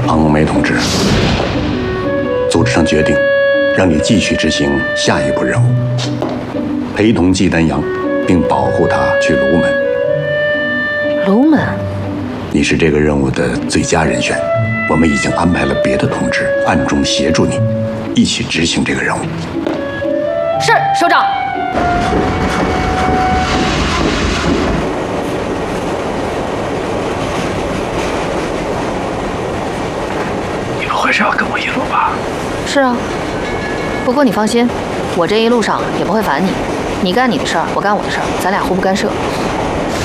庞红梅同志，组织上决定，让你继续执行下一步任务，陪同季丹阳，并保护他去卢门。 卢门， 你是这个任务的最佳人选。我们已经安排了别的同志暗中协助你，一起执行这个任务。 是，首长。 你不会是要跟我一路吧？ 是啊，不过你放心，我这一路上也不会烦你。你干你的事儿，我干我的事儿，咱俩互不干涉。